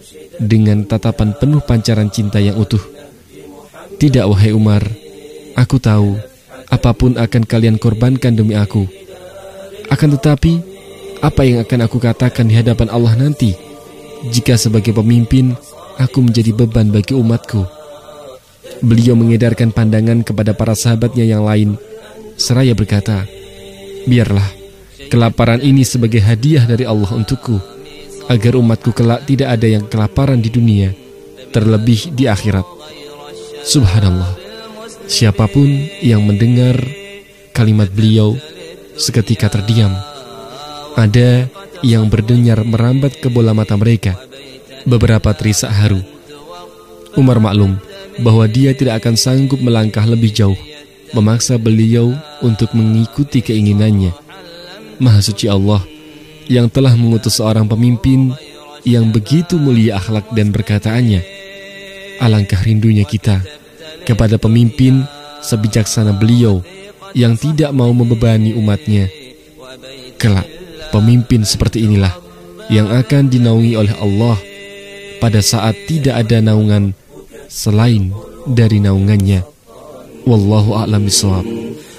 dengan tatapan penuh pancaran cinta yang utuh. Tidak, wahai Umar, aku tahu apapun akan kalian korbankan demi aku. Akan tetapi, apa yang akan aku katakan di hadapan Allah nanti jika sebagai pemimpin aku menjadi beban bagi umatku? Beliau mengedarkan pandangan kepada para sahabatnya yang lain seraya berkata, biarlah kelaparan ini sebagai hadiah dari Allah untukku, agar umatku kelak tidak ada yang kelaparan di dunia, terlebih di akhirat. Subhanallah, siapapun yang mendengar kalimat beliau seketika terdiam. Ada yang berdenyar merambat ke bola mata mereka. Beberapa terisak haru. Umar maklum bahwa dia tidak akan sanggup melangkah lebih jauh, memaksa beliau untuk mengikuti keinginannya. Maha suci Allah yang telah mengutus seorang pemimpin yang begitu mulia akhlak dan perkataannya. Alangkah rindunya kita kepada pemimpin sebijaksana beliau yang tidak mau membebani umatnya. Kelak, pemimpin seperti inilah yang akan dinaungi oleh Allah pada saat tidak ada naungan selain dari naungannya. Wallahu a'lam bishawab.